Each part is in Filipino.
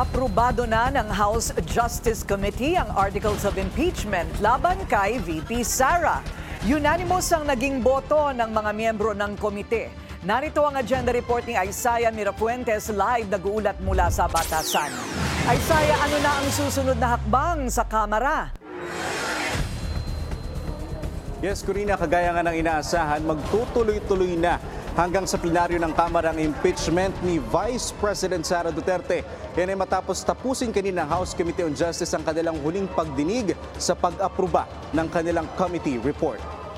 Aprobado na ng House Justice Committee ang Articles of Impeachment laban kay VP Sara. Unanimous ang naging boto ng mga miyembro ng komite. Narito ang agenda report ni Isaiah Mirafuentes, live nag-uulat mula sa Batasan. Isaiah, ano na ang susunod na hakbang sa Kamara? Yes, Corina, kagaya nga ng inaasahan, magtutuloy-tuloy na hanggang sa plenaryo ng Kamara ang impeachment ni Vice President Sara Duterte. Yan ay matapos tapusin kanina ng House Committee on Justice ang kanilang huling pagdinig sa pag-aproba ng kanilang committee report.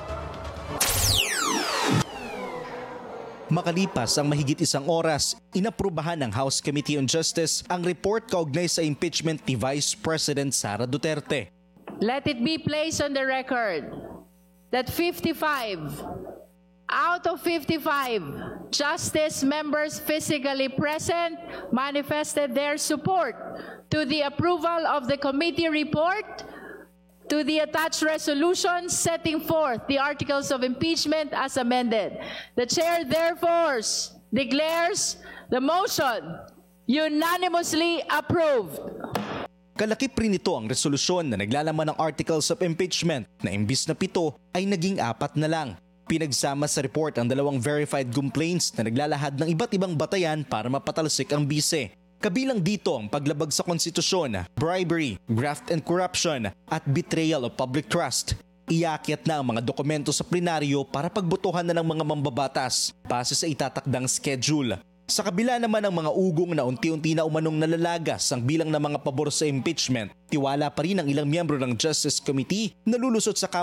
Makalipas ang mahigit isang oras, inaprubahan ng House Committee on Justice ang report kaugnay sa impeachment ni Vice President Sara Duterte. Let it be placed on the record that 55 out of 55 Justice members physically present manifested their support to the approval of the committee report, to the attached resolution setting forth the articles of impeachment as amended. The chair therefore declares the motion unanimously approved. Kalakip rin ito ang resolusyon na naglalaman ng articles of impeachment na imbis na 7 ay naging 4 na lang. Pinagsama sa report ang 2 verified complaints na naglalahad ng iba't ibang batayan para mapatalsik ang bise. Kabilang dito ang paglabag sa konstitusyon, bribery, graft and corruption at betrayal of public trust. Iakyat na ang mga dokumento sa plenaryo para pagbotohan na ng mga mambabatas base sa itatakdang schedule. Sa kabila naman ng mga ugong na unti-unti na umanong nalalagas ang bilang ng mga pabor sa impeachment, tiwala pa rin ang ilang miyembro ng Justice Committee na lulusot sa